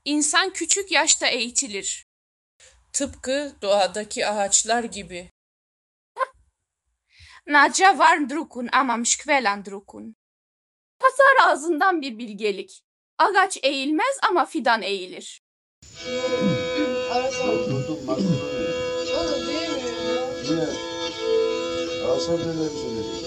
İnsan küçük yaşta eğitilir. Tıpkı doğadaki ağaçlar gibi. Nacia var drukun amam şkvelan drukun. Pazar ağzından bir bilgelik. Ağaç eğilmez ama fidan eğilir. Durdum Makedonya'ya. Oğlum diyemiyorum ya. Niye? Asal neler söyleyecek?